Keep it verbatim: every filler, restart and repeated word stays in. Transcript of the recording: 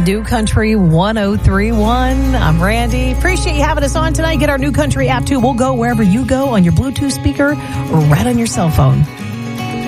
New Country one oh three point one. I'm Randy. Appreciate you having us on tonight. Get our New Country app too. We'll go wherever you go on your Bluetooth speaker or right on your cell phone.